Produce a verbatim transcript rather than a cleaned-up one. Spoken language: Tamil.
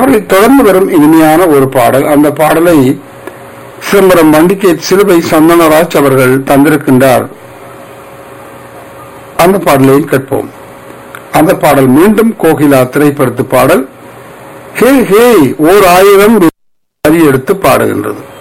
அவரை தொடர்ந்து வரும் இனிமையான ஒரு பாடல். அந்த பாடலை சிதம்பரம் வண்டிகேட் சிலுவை சந்தனராஜ் அவர்கள் தந்திருக்கின்றார். அந்த பாடலை கேட்போம். அந்த பாடல் மீண்டும் கோகிலா திரைப்படத்து பாடல். ஹே ஹே ஓர் ஆயிரம் வரி எடுத்து பாடுகின்றது.